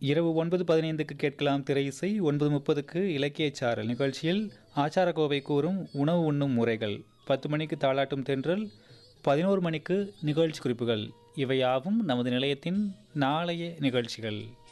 இரவு 9:15க்கு கேட்கலாம் திரை இசை. 9:30க்கு இலக்கியச் சாரல் நிகழ்ச்சியில் ஆச்சாரக்கோவை கூறும் உணவு உண்ணும் முறைகள். 10 மணிக்கு தாலாட்டும் தென்றல். 11 மணிக்கு நிகழ்ச்சி குறிப்புகள். இவையாவும் நமது நிலையத்தின் நாளைய நிகழ்ச்சிகள்.